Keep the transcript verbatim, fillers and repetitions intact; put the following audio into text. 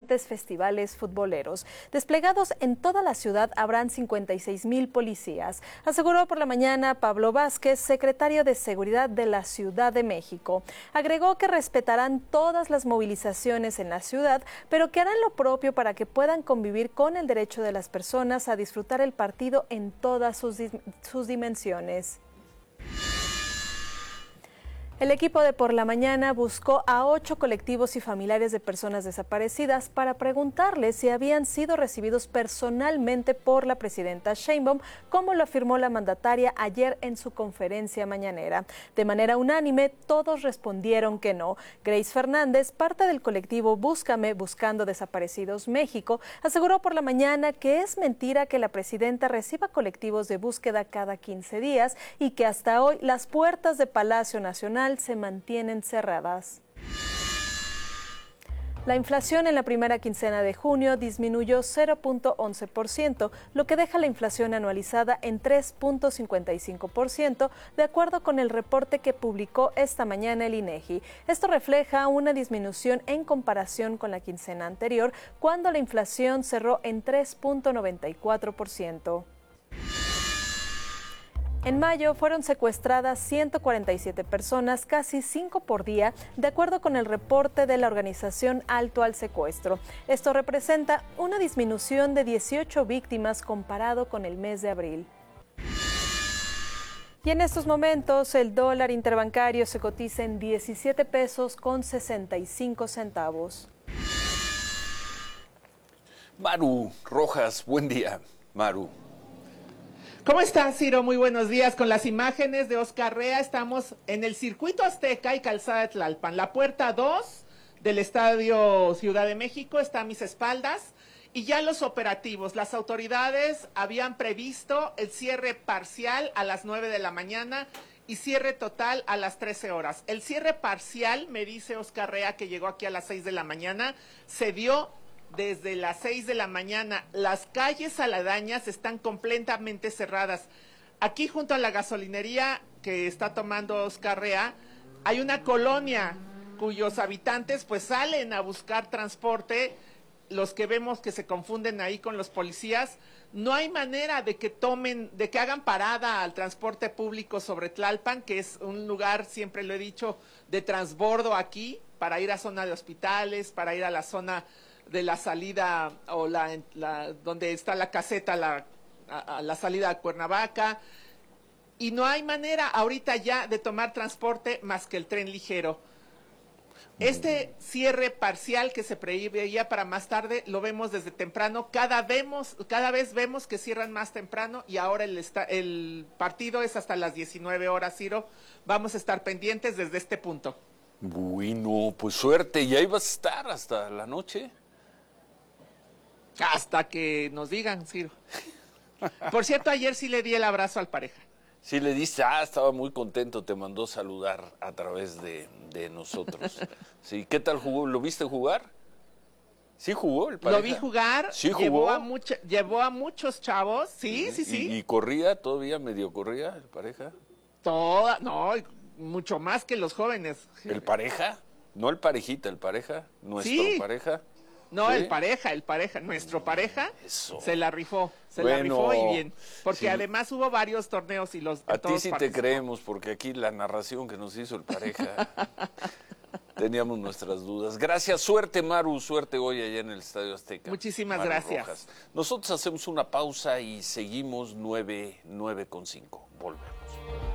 importantes festivales futboleros. Desplegados en toda la ciudad habrán cincuenta y seis mil policías, aseguró por la mañana Pablo Vázquez, secretario de Seguridad de la Ciudad de México. Agregó que respetarán todas las movilizaciones en la ciudad, pero que harán lo propio para que puedan convivir con el derecho de las personas a disfrutar el partido en todas sus, sus dimensiones. El equipo de Por la Mañana buscó a ocho colectivos y familiares de personas desaparecidas para preguntarles si habían sido recibidos personalmente por la presidenta Sheinbaum, como lo afirmó la mandataria ayer en su conferencia mañanera. De manera unánime, todos respondieron que no. Grace Fernández, parte del colectivo Búscame Buscando Desaparecidos México, aseguró por la mañana que es mentira que la presidenta reciba colectivos de búsqueda cada quince días y que hasta hoy las puertas de Palacio Nacional se mantienen cerradas. La inflación en la primera quincena de junio disminuyó cero punto once por ciento, lo que deja la inflación anualizada en tres punto cincuenta y cinco por ciento, de acuerdo con el reporte que publicó esta mañana el INEGI. Esto refleja una disminución en comparación con la quincena anterior, cuando la inflación cerró en tres punto noventa y cuatro por ciento. En mayo fueron secuestradas ciento cuarenta y siete personas, casi cinco por día, de acuerdo con el reporte de la organización Alto al Secuestro. Esto representa una disminución de dieciocho víctimas comparado con el mes de abril. Y en estos momentos el dólar interbancario se cotiza en diecisiete pesos con sesenta y cinco centavos. Maru Rojas, buen día, Maru. ¿Cómo estás, Ciro? Muy buenos días. Con las imágenes de Oscar Rea, estamos en el Circuito Azteca y Calzada de Tlalpan. La puerta dos del Estadio Ciudad de México está a mis espaldas. Y ya los operativos. Las autoridades habían previsto el cierre parcial a las nueve de la mañana y cierre total a las trece horas. El cierre parcial, me dice Oscar Rea, que llegó aquí a las seis de la mañana, se dio desde las seis de la mañana. Las calles aledañas están completamente cerradas. Aquí junto a la gasolinería que está tomando Oscar Rea, hay una colonia cuyos habitantes pues salen a buscar transporte. Los que vemos que se confunden ahí con los policías, no hay manera de que tomen, de que hagan parada al transporte público sobre Tlalpan, que es un lugar, siempre lo he dicho, de transbordo aquí, para ir a zona de hospitales, para ir a la zona de la salida o la, la donde está la caseta, la, a, a la salida a Cuernavaca, y no hay manera ahorita ya de tomar transporte más que el tren ligero. Este cierre parcial que se preveía para más tarde lo vemos desde temprano, cada, vemos, cada vez vemos que cierran más temprano y ahora el, esta, el partido es hasta las diecinueve horas, Ciro. Vamos a estar pendientes desde este punto. Bueno, pues suerte, y ahí vas a estar hasta la noche. Hasta que nos digan, Ciro. Por cierto, ayer sí le di el abrazo al pareja. Sí le diste, ah, estaba muy contento, te mandó saludar a través de, de nosotros. Sí, ¿qué tal jugó? ¿Lo viste jugar? ¿Sí jugó el pareja? Lo vi jugar, ¿Sí jugó? Llevó, a mucha, llevó a muchos chavos, sí, sí, sí. ¿Y, y corría todavía, medio corría el pareja? Toda, no, mucho más que los jóvenes. ¿El pareja? No el parejita, el pareja, nuestro sí. pareja. No, ¿Sí? el pareja, el pareja, nuestro pareja. Eso. Se la rifó, se bueno, la rifó y bien. Porque sí. además hubo varios torneos y los... A ti sí te creemos, porque aquí la narración que nos hizo el pareja, teníamos nuestras dudas. Gracias, suerte Maru, suerte hoy allá en el Estadio Azteca. Muchísimas Maru gracias. Rojas. Nosotros hacemos una pausa y seguimos nueve, nueve con cinco. Volvemos.